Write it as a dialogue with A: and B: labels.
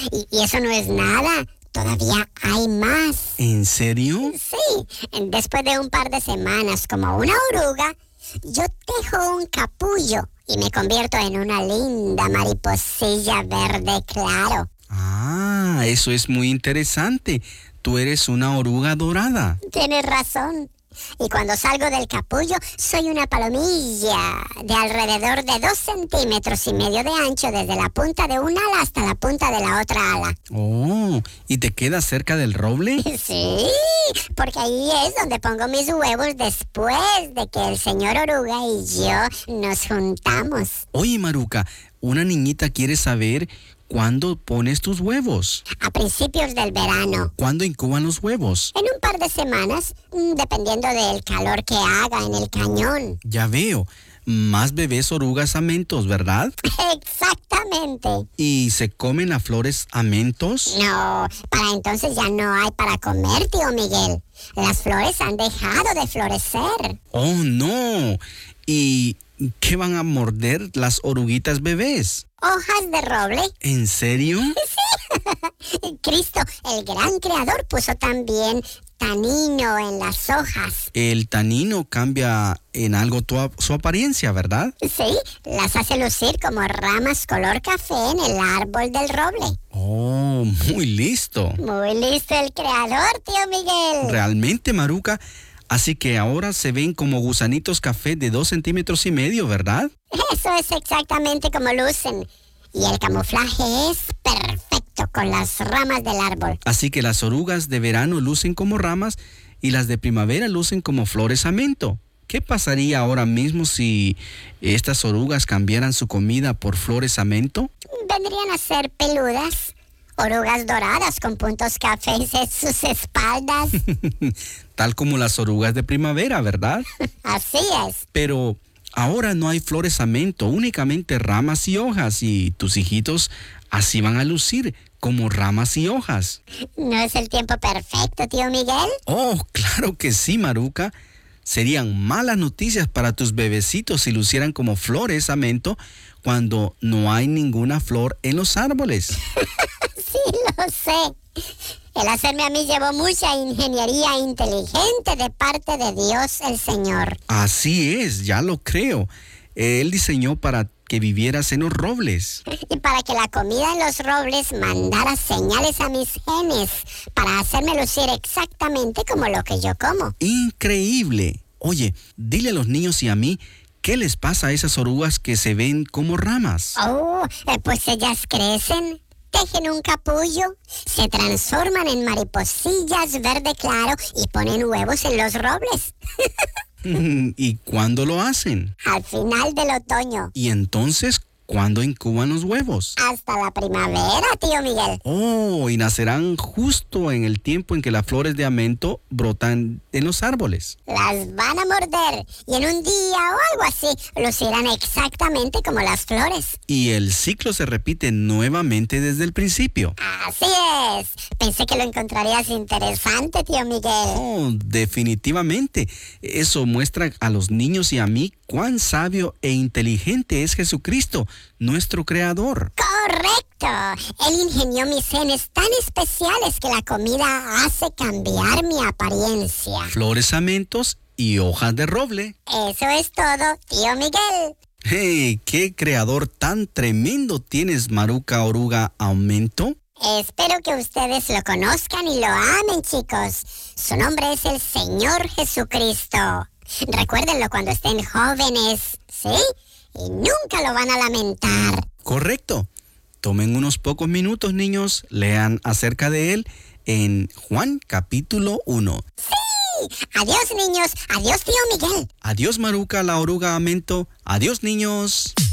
A: y eso no es nada. Todavía hay más.
B: ¿En serio?
A: Sí, después de un par de semanas como una oruga, yo tejo un capullo y me convierto en una linda mariposilla verde claro.
B: Ah, eso es muy interesante. Tú eres una oruga dorada.
A: Tienes razón. Y cuando salgo del capullo, soy una palomilla de alrededor de 2,5 centímetros de ancho desde la punta de un ala hasta la punta de la otra ala.
B: Oh, ¿y te quedas cerca del roble?
A: Sí, porque ahí es donde pongo mis huevos después de que el señor oruga y yo nos juntamos.
B: Oye, Maruca, una niñita quiere saber cuándo pones tus huevos.
A: A principios del verano.
B: ¿Cuándo incuban los huevos?
A: En un par de semanas, dependiendo del calor que haga en el cañón.
B: Ya veo. Más bebés orugas amentos, ¿verdad?
A: Exactamente.
B: ¿Y se comen las flores amentos?
A: No, para entonces ya no hay para comer, tío Miguel. Las flores han dejado de florecer.
B: ¡Oh, no! ¿Y qué van a morder las oruguitas bebés?
A: Hojas de roble.
B: ¿En serio?
A: Sí. Cristo, el gran creador, puso también tanino en las hojas.
B: El tanino cambia en algo su apariencia, ¿verdad?
A: Sí, las hace lucir como ramas color café en el árbol del roble.
B: Oh, muy listo.
A: Muy listo el creador, tío Miguel.
B: Realmente, Maruca. Así que ahora se ven como gusanitos café de 2,5 centímetros, ¿verdad?
A: Eso es exactamente como lucen. Y el camuflaje es perfecto con las ramas del árbol.
B: Así que las orugas de verano lucen como ramas y las de primavera lucen como flores amento. ¿Qué pasaría ahora mismo si estas orugas cambiaran su comida por flores amento?
A: Vendrían a ser peludas. Orugas doradas con puntos cafés en sus espaldas.
B: Tal como las orugas de primavera, ¿verdad?
A: Así es.
B: Pero ahora no hay flores amento, únicamente ramas y hojas, y tus hijitos así van a lucir como ramas y hojas.
A: ¿No es el tiempo perfecto, tío Miguel?
B: Oh, claro que sí, Maruca. Serían malas noticias para tus bebecitos si lucieran como flores amento cuando no hay ninguna flor en los árboles.
A: Sí, lo sé. El hacerme a mí llevó mucha ingeniería inteligente de parte de Dios el Señor.
B: Así es, ya lo creo. Él diseñó para que vivieras en los robles.
A: Y para que la comida en los robles mandara señales a mis genes para hacerme lucir exactamente como lo que yo como.
B: Increíble. Oye, dile a los niños y a mí, ¿qué les pasa a esas orugas que se ven como ramas?
A: Oh, pues ellas crecen, tejen un capullo, se transforman en mariposillas verde claro y ponen huevos en los robles.
B: ¿Y cuándo lo hacen?
A: Al final del otoño.
B: ¿Y entonces cuándo incuban los huevos?
A: Hasta la primavera, tío Miguel.
B: Oh, y nacerán justo en el tiempo en que las flores de amento brotan en los árboles.
A: Las van a morder y en un día o algo así lucirán exactamente como las flores.
B: Y el ciclo se repite nuevamente desde el principio.
A: Así es. Pensé que lo encontrarías interesante, tío Miguel.
B: Oh, definitivamente. Eso muestra a los niños y a mí cuán sabio e inteligente es Jesucristo, nuestro Creador.
A: Correcto. Él ingenió mis genes tan especiales que la comida hace cambiar mi apariencia.
B: Flores amentos y hojas de roble.
A: Eso es todo, tío Miguel.
B: ¡Hey! ¡Qué creador tan tremendo tienes, Maruca Oruga Aumento!
A: Espero que ustedes lo conozcan y lo amen, chicos. Su nombre es el Señor Jesucristo. Recuérdenlo cuando estén jóvenes, ¿sí? Y nunca lo van a lamentar.
B: Correcto. Tomen unos pocos minutos, niños, lean acerca de él en Juan capítulo 1.
A: ¡Sí! Adiós, niños. Adiós, tío Miguel.
B: Adiós, Maruca la Oruga Aumento. Adiós, niños.